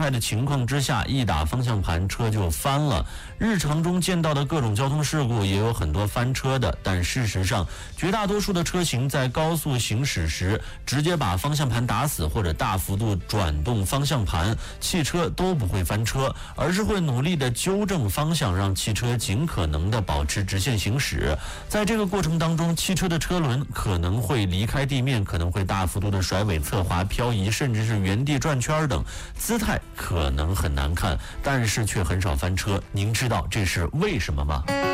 态的情况之下，一打方向盘车就翻了。日常中见到的各种交通事故也有很多翻车的，但事实上，绝大多数的车型在高速行驶时直接把方向盘打死或者大幅度转动方向盘，汽车都不会翻车，而是会努力的纠正方向，让汽车尽可能的保持直线行驶。在这个过程当中，汽车的车轮可能会离开地面，可能会大幅度的甩尾、侧滑、漂移，甚至是原地转圈等，姿态可能很难看，但是却很少翻车。您知道这是为什么吗？